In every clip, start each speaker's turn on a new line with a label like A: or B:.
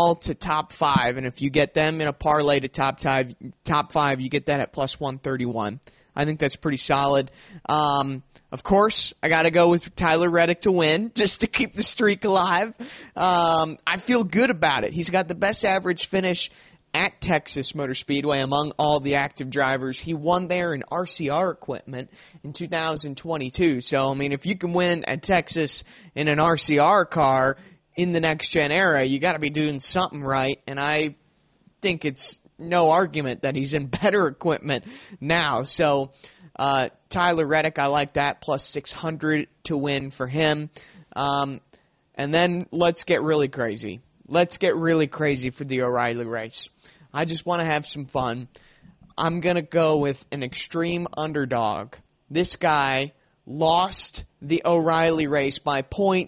A: all to top 5, and if you get them in a parlay to top 5, you get that at plus 131. I think that's pretty solid. Of course, I got to go with Tyler Reddick to win just to keep the streak alive. I feel good about it. He's got the best average finish at Texas Motor Speedway among all the active drivers. He won there in RCR equipment in 2022. So, I mean, if you can win at Texas in an RCR car in the next-gen era, you got to be doing something right, and I think it's no argument that he's in better equipment now. So, Tyler Reddick, I like that, plus 600 to win for him. And then let's get really crazy. Let's get really crazy for the O'Reilly race. I just want to have some fun. I'm going to go with an extreme underdog. This guy lost the O'Reilly race by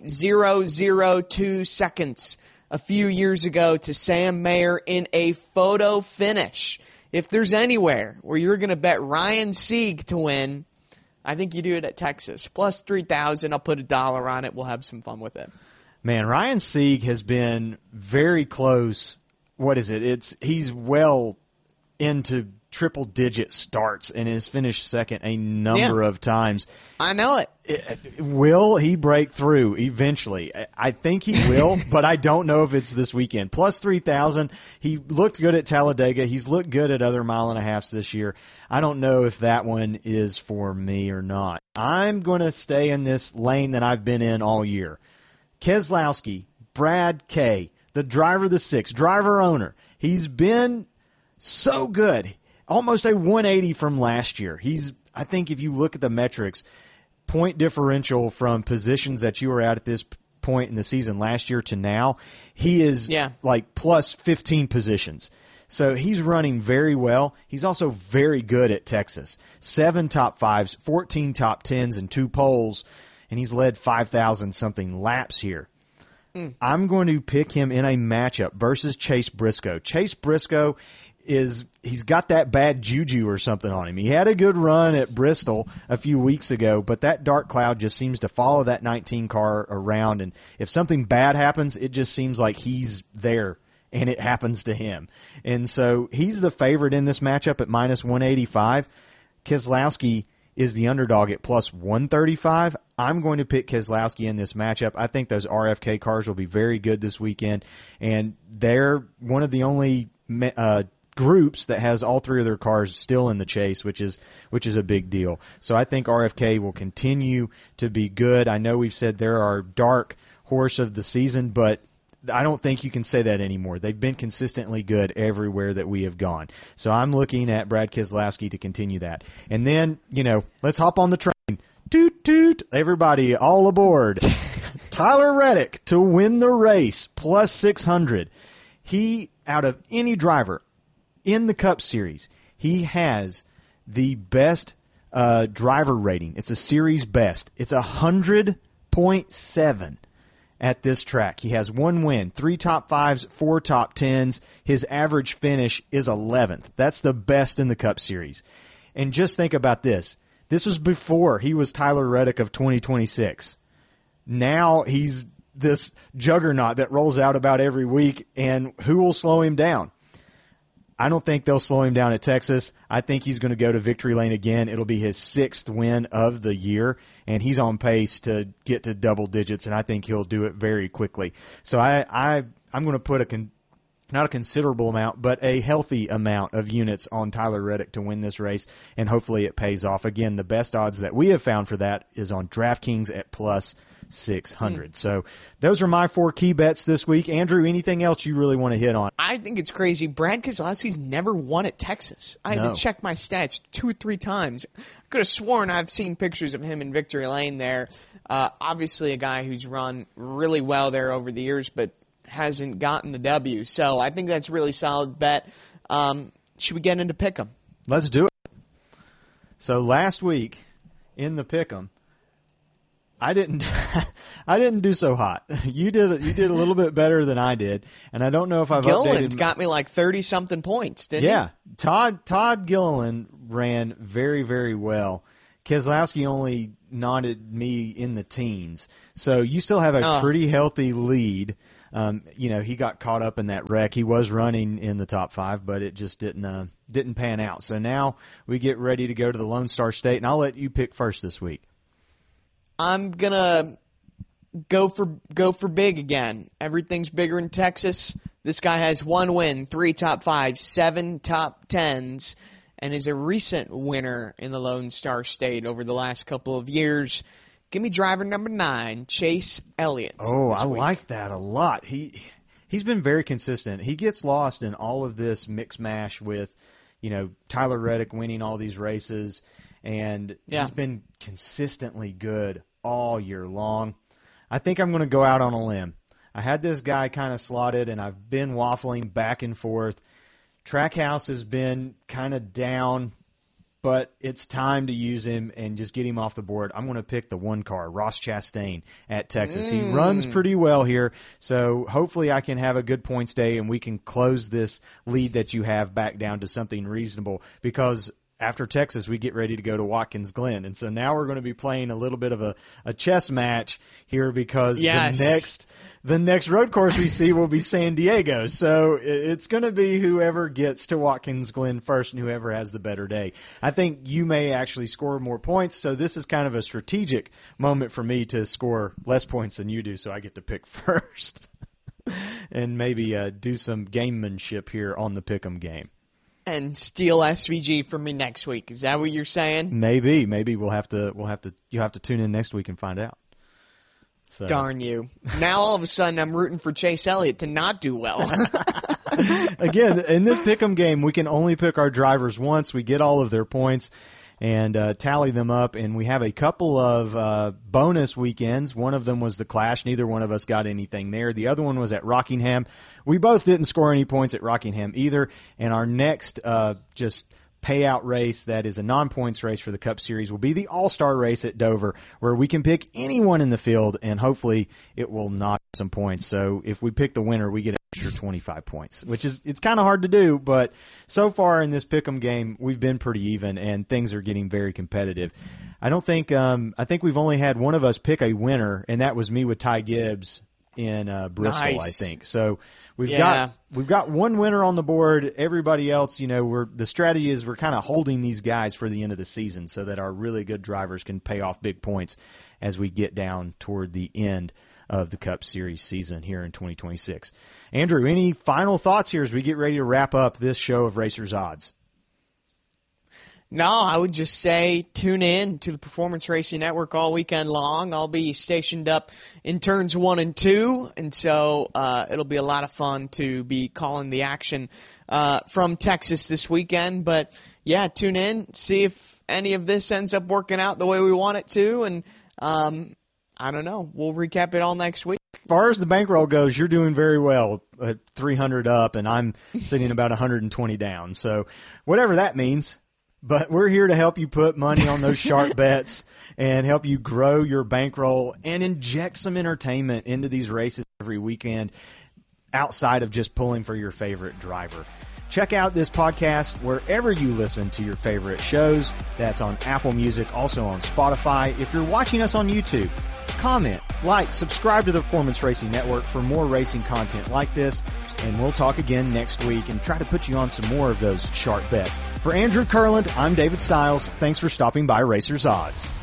A: .002 seconds a few years ago to Sam Mayer in a photo finish. If there's anywhere where you're going to bet Ryan Sieg to win, I think you do it at Texas. Plus 3,000. I'll put $1 on it. We'll have some fun with it.
B: Man, Ryan Sieg has been very close. What is it? He's well into triple-digit starts and has finished second a number of times.
A: I know it.
B: Will he break through eventually? I think he will, but I don't know if it's this weekend. Plus 3,000. He looked good at Talladega. He's looked good at other mile-and-a-halfs this year. I don't know if that one is for me or not. I'm going to stay in this lane that I've been in all year. Keselowski, Brad K., the driver of the 6, driver-owner. He's been so good. Almost a 180 from last year. I think if you look at the metrics, point differential from positions that you were at this point in the season last year to now, he is like plus 15 positions. So he's running very well. He's also very good at Texas. 7 top 5s, 14 top 10s, and 2 poles, and he's led 5,000-something laps here. I'm going to pick him in a matchup versus Chase Briscoe. Chase Briscoe he's got that bad juju or something on him. He had a good run at Bristol a few weeks ago, but that dark cloud just seems to follow that 19 car around, and if something bad happens, it just seems like he's there, and it happens to him. And so he's the favorite in this matchup at minus 185. Keselowski is the underdog at plus 135. I'm going to pick Keselowski in this matchup. I think those RFK cars will be very good this weekend, and they're one of the only groups that has all 3 of their cars still in the chase, which is a big deal. So I think RFK will continue to be good. I know we've said they're our dark horse of the season, but I don't think you can say that anymore. They've been consistently good everywhere that we have gone. So I'm looking at Brad Keselowski to continue that. And then, let's hop on the train. Toot, toot. Everybody, all aboard. Tyler Reddick to win the race, plus 600. He, out of any driver in the Cup Series, he has the best driver rating. It's a series best. It's 100.7 at this track. He has 1 win, 3 top 5s, 4 top 10s. His average finish is 11th. That's the best in the Cup Series. And just think about this. This was before he was Tyler Reddick of 2026. Now he's this juggernaut that rolls out about every week, and who will slow him down? I don't think they'll slow him down at Texas. I think he's going to go to victory lane again. It'll be his 6th win of the year, and he's on pace to get to double digits, and I think he'll do it very quickly. So I'm going to put not a considerable amount, but a healthy amount of units on Tyler Reddick to win this race, and hopefully it pays off. Again, the best odds that we have found for that is on DraftKings at plus 600. So those are my 4 key bets this week. Andrew, anything else you really want to hit on?
A: I think it's crazy. Brad Keselowski's never won at Texas. I had to check my stats 2 or 3 times. I could have sworn I've seen pictures of him in victory lane there. Obviously a guy who's run really well there over the years, but hasn't gotten the W. So I think that's a really solid bet. Should we get into Pick'em?
B: Let's do it. So last week in the Pick'em, I didn't do so hot. You did a little bit better than I did, and I don't know if I've
A: Gilliland's got me like 30-something points, didn't he?
B: Yeah. Todd Gilliland ran very, very well. Keselowski only nodded me in the teens. So you still have a pretty healthy lead. He got caught up in that wreck. He was running in the top 5, but it just didn't pan out. So now we get ready to go to the Lone Star State, and I'll let you pick first this week.
A: I'm gonna go for big again. Everything's bigger in Texas. This guy has 1 win, 3 top 5s, 7 top 10s, and is a recent winner in the Lone Star State over the last couple of years. Give me driver number 9, Chase Elliott.
B: Oh, I like that a lot. He's been very consistent. He gets lost in all of this mix mash with, Tyler Reddick winning all these races, and he's been consistently good all year long. I think I'm going to go out on a limb. I had this guy kind of slotted, and I've been waffling back and forth. Trackhouse has been kind of down, but it's time to use him and just get him off the board. I'm going to pick the 1 car, Ross Chastain at Texas. He runs pretty well here, so hopefully I can have a good points day and we can close this lead that you have back down to something reasonable, because after Texas, we get ready to go to Watkins Glen. And so now we're going to be playing a little bit of a chess match here, because the next road course we see will be San Diego. So it's going to be whoever gets to Watkins Glen first and whoever has the better day. I think you may actually score more points, so this is kind of a strategic moment for me to score less points than you do, so I get to pick first and maybe do some gamemanship here on the Pick'em game.
A: And steal SVG from me next week. Is that what you're saying?
B: Maybe you'll have to tune in next week and find out. So.
A: Darn you. Now all of a sudden I'm rooting for Chase Elliott to not do well.
B: Again, in this Pick'em game, we can only pick our drivers once. We get all of their points and tally them up, and we have a couple of bonus weekends. One of them was the Clash. Neither one of us got anything there. The other one was at Rockingham. We both didn't score any points at Rockingham either, and our next just payout race that is a non-points race for the Cup Series will be the All-Star race at Dover, where we can pick anyone in the field, and hopefully it will knock some points. So if we pick the winner, we get an extra 25 points, which is, it's kind of hard to do, but so far in this Pick'em game, we've been pretty even, and things are getting very competitive. I think we've only had one of us pick a winner, and that was me with Ty Gibbs in Bristol, nice. I think. So we've got one winner on the board. Everybody else, the strategy is we're kind of holding these guys for the end of the season so that our really good drivers can pay off big points as we get down toward the end of the Cup Series season here in 2026. Andrew, any final thoughts here as we get ready to wrap up this show of Racers Odds?
A: No, I would just say tune in to the Performance Racing Network all weekend long. I'll be stationed up in turns 1 and 2, and so it'll be a lot of fun to be calling the action from Texas this weekend. But, yeah, tune in, see if any of this ends up working out the way we want it to, and I don't know. We'll recap it all next week.
B: As far as the bankroll goes, you're doing very well at 300 up, and I'm sitting about 120 down. So whatever that means. But we're here to help you put money on those sharp bets and help you grow your bankroll and inject some entertainment into these races every weekend outside of just pulling for your favorite driver. Check out this podcast wherever you listen to your favorite shows. That's on Apple Music, also on Spotify. If you're watching us on YouTube, comment, like, subscribe to the Performance Racing Network for more racing content like this. And we'll talk again next week and try to put you on some more of those sharp bets. For Andrew Kurland, I'm David Stiles. Thanks for stopping by Racers Odds.